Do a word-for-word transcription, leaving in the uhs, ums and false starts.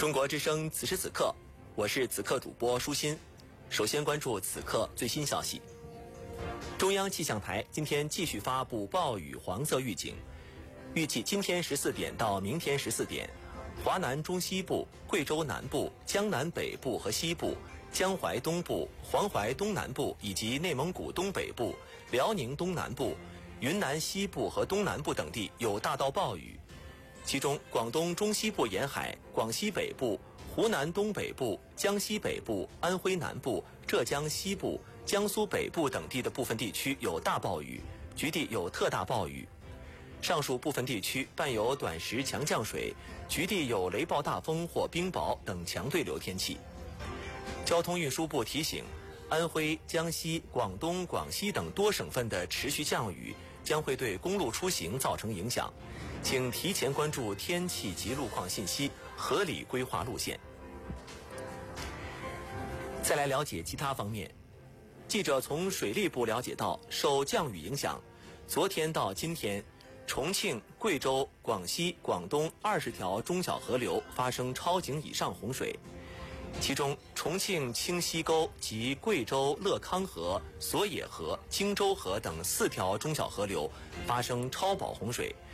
中国之声此时此刻，我是此刻主播舒心。首先关注此刻最新消息。中央气象台今天继续发布暴雨黄色预警，预计今天十四点到明天十四点，华南中西部、贵州南部、江南北部和西部、江淮东部、黄淮东南部以及内蒙古东北部、辽宁东南部、云南西部和东南部等地有大到暴雨。其中，广东中西部沿海、广西北部、湖南东北部、江西北部、安徽南部、浙江西部、江苏北部等地的部分地区有大暴雨，局地有特大暴雨。上述部分地区伴有短时强降水，局地有雷暴大风或冰雹等强对流天气。交通运输部提醒，安徽、江西、广东、广西等多省份的持续降雨将会对公路出行造成影响，请提前关注天气及路况信息，合理规划路线。再来了解其他方面，记者从水利部了解到，受降雨影响，昨天到今天，重庆、贵州、广西、广东二十条中小河流发生超警以上洪水，其中重庆清溪沟及贵州乐康河、索野河、荆州河等四条中小河流发生超保洪水，